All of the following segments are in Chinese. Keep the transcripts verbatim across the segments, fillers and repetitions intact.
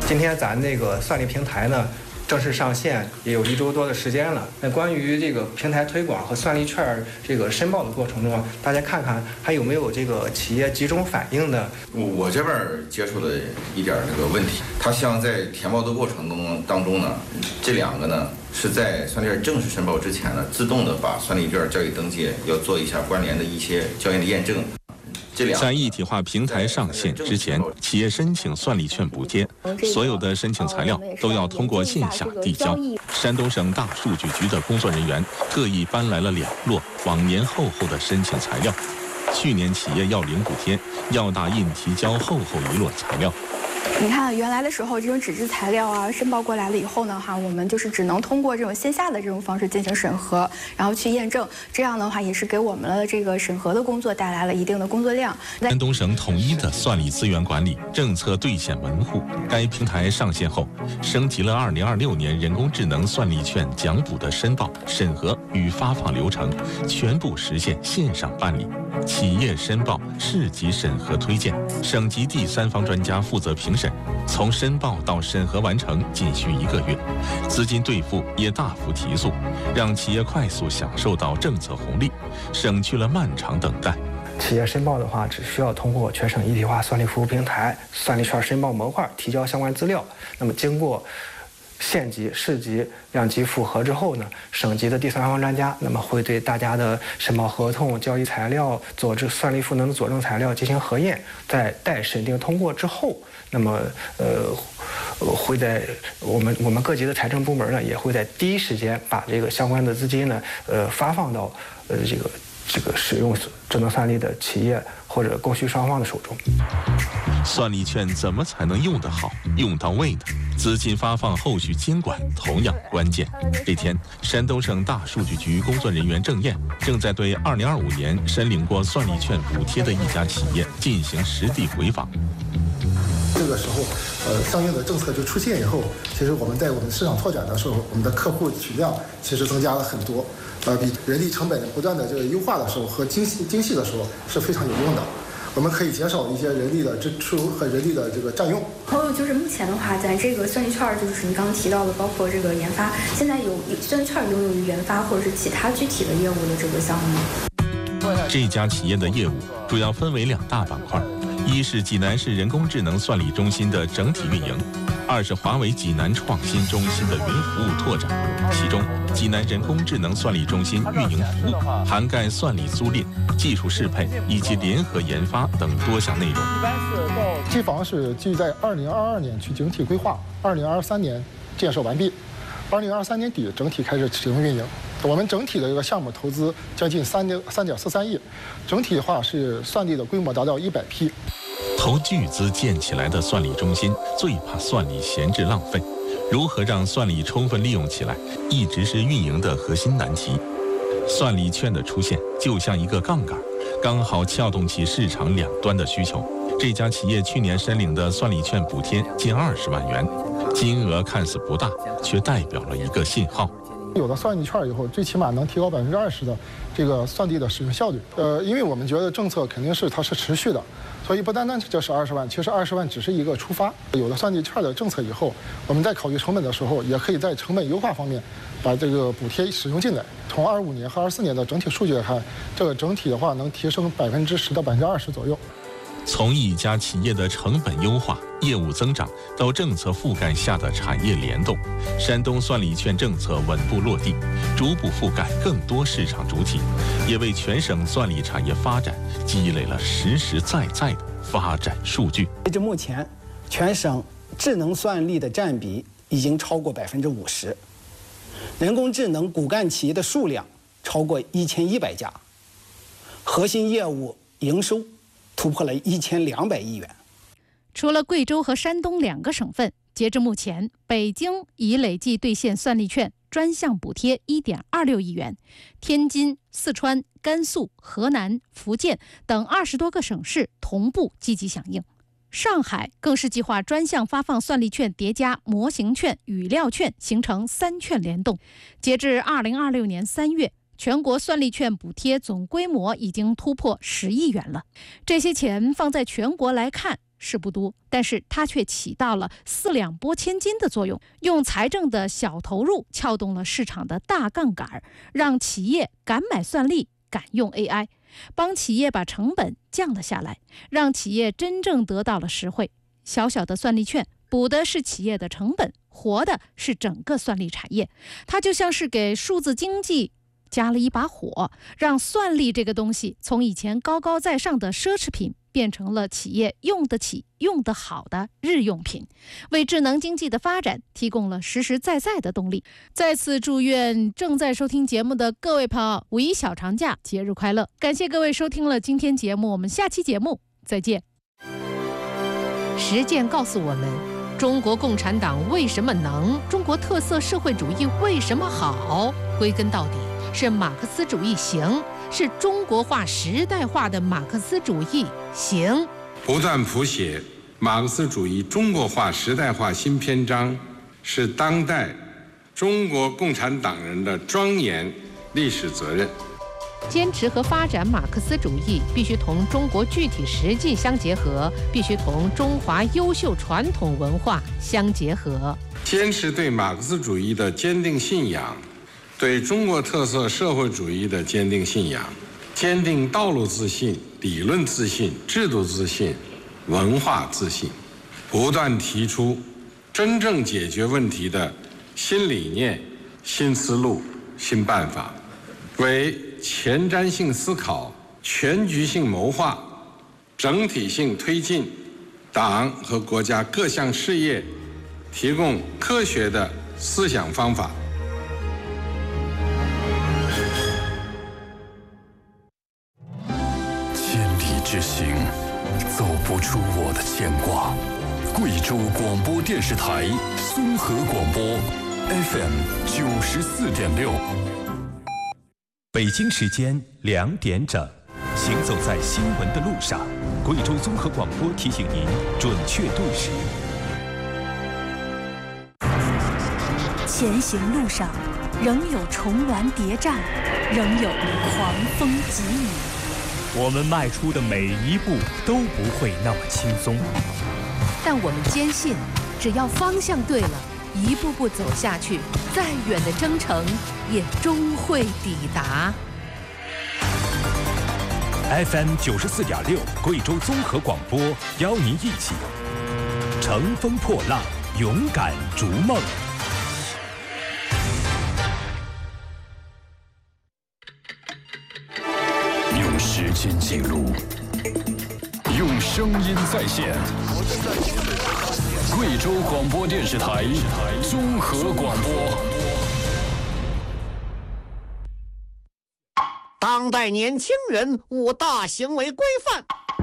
今天咱那个算力平台呢，正式上线也有一周多的时间了。那关于这个平台推广和算力券这个申报的过程中啊，大家看看还有没有这个企业集中反映的？ 我这边接触的一点这个问题，它像在填报的过程中当中呢，这两个呢是在算力券正式申报之前呢，自动的把算力券交易登记要做一下关联的一些交易的验证。 在一体化平台上线之前，企业申请算力券补贴，所有的申请材料都要通过线下递交。山东省大数据局的工作人员特意搬来了两摞往年厚厚的申请材料。去年企业要领补贴，要打印提交厚厚一摞材料。 你看，原来的时候，这种纸质材料啊，申报过来了以后呢，哈，我们就是只能通过这种线下的这种方式进行审核，然后去验证。这样的话，也是给我们的这个审核的工作带来了一定的工作量。 山东省统一的算力资源管理、政策兑现维护，该平台上线后，升级了二零二六年人工智能算力券奖补的申报、审核与发放流程，全部实现线上办理。企业申报、市级审核推荐，省级第三方专家负责评审，从申报到审核完成仅需一个月，资金兑付也大幅提速，让企业快速享受到政策红利，省去了漫长等待。 企业申报的话，只需要通过全省一体化算力服务平台算力券申报模块提交相关资料，那么经过县级、市级两级复核之后呢，省级的第三方专家那么会对大家的申报合同、交易材料、佐证算力赋能的佐证材料进行核验，在待审定通过之后，那么呃会在我们我们各级的财政部门呢，也会在第一时间把这个相关的资金呢呃发放到呃这个这个使用智能算力的企业或者供需双方的手中。 算力券怎么才能用得好、用到位呢？资金发放后续监管同样关键。这天，山东省大数据局工作人员郑燕正在对二零二五年申领过算力券补贴的一家企业进行实地回访。 这个时候，呃，相应的政策就出现以后，其实我们在我们市场拓展的时候，我们的客户取量其实增加了很多，呃，比人力成本不断的这个优化的时候和精细精细的时候是非常有用的。我们可以减少一些人力的支出和人力的这个占用。 还有就是目前的话，咱这个算力券就是你刚刚提到的，包括这个研发，现在有算力券拥有于研发或者是其他具体的业务的这个项目吗？ 这家企业的业务主要分为两大板块，一是济南市人工智能算力中心的整体运营，二是华为济南创新中心的云服务拓展。其中，济南人工智能算力中心运营服务涵盖算力租赁、技术适配以及联合研发等多项内容。 机房是计在二零二二年去整体规划，二零二三年建设完毕，二零二三年底整体开始启动运营。我们整体的这个项目投资将近三点三点四三亿，整体的话是算力的规模达到一百批。 投巨资建起来的算力中心，最怕算力闲置浪费。如何让算力充分利用起来，一直是运营的核心难题。算力券的出现就像一个杠杆，刚好撬动起市场两端的需求。这家企业去年申领的算力券补贴近二十万元，金额看似不大，却代表了一个信号。 有了算力券以后，最起码能提高百分之二十的这个算力的使用效率。呃，因为我们觉得政策肯定是它是持续的，所以不单单这是二十万，其实二十万只是一个出发。有了算力券的政策以后，我们在考虑成本的时候，也可以在成本优化方面把这个补贴使用进来。从二五年和二四年的整体数据来看，这个整体的话能提升百分之十到百分之二十左右。 从一家企业的成本优化、业务增长到政策覆盖下的产业联动，山东算力券政策稳步落地，逐步覆盖更多市场主体，也为全省算力产业发展积累了实实在在的发展数据。 截至目前，全省智能算力的占比已经超过百分之五十，人工智能骨干企业的数量超过一千一百家，核心业务营收突破了一千两百亿元。 除了贵州和山东两个省份，截至目前，北京已累计兑现算力券专项补贴一点二六亿元，天津、四川、甘肃、河南、福建等二十多个省市同步积极响应。上海更是计划专项发放算力券叠加模型券、语料券，形成三券联动。截至二零二六年三月，全国算力券补贴总规模已经突破十亿元了。这些钱放在全国来看， 是不多，但是它却起到了四两拨千斤的作用，用财政的小投入撬动了市场的大杠杆，让企业敢买算力，敢用 A I， 帮企业把成本降了下来，让企业真正得到了实惠。小小的算力券补的是企业的成本，活的是整个算力产业。它就像是给数字经济加了一把火，让算力这个东西从以前高高在上的奢侈品变成了企业用得起、用得好的日用品，为智能经济的发展提供了实实在在的动力。再次祝愿正在收听节目的各位朋友五一小长假节日快乐！感谢各位收听了今天节目，我们下期节目再见。实践告诉我们，中国共产党为什么能，中国特色社会主义为什么好，归根到底是马克思主义行，是中国化时代化的马克思主义行。 不断谱写马克思主义中国化时代化新篇章，是当代中国共产党人的庄严历史责任。 坚持和发展马克思主义必须同中国具体实际相结合，必须同中华优秀传统文化相结合。 坚持对马克思主义的坚定信仰，对中国特色社会主义的坚定信仰，坚定道路自信、理论自信、制度自信、文化自信，不断提出真正解决问题的新理念、新思路、新办法，为前瞻性思考、全局性谋划、整体性推进党和国家各项事业提供科学的思想方法。 千里之行，走不出我的牵挂。贵州广播电视台综合广播 F M 九十四点六。北京时间两点整，行走在新闻的路上，贵州综合广播提醒您准确对时。 前行路上，仍有重峦叠嶂，仍有狂风疾雨。 我们迈出的每一步都不会那么轻松， 但我们坚信，只要方向对了，一步步走下去，再远的征程也终会抵达。 F M 九十四点六，贵州综合广播，邀您一起乘风破浪，勇敢逐梦。用时间记录，用声音再现。贵州广播电视台综合广播。 当代年轻人五大行为规范。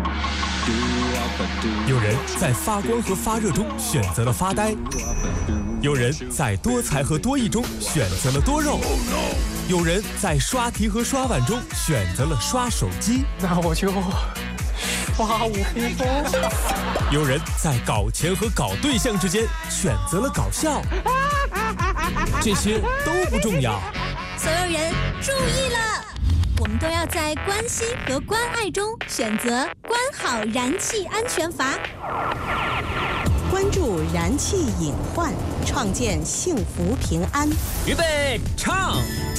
有人在发光和发热中选择了发呆，有人在多才和多艺中选择了多肉，有人在刷题和刷碗中选择了刷手机， 那我就刷五分钟。 有人在搞钱和搞对象之间选择了搞笑，这些都不重要。 所有人注意了，我们都要在关心和关爱中选择关好燃气安全阀， 关注燃气隐患，创建幸福平安。 预备，唱。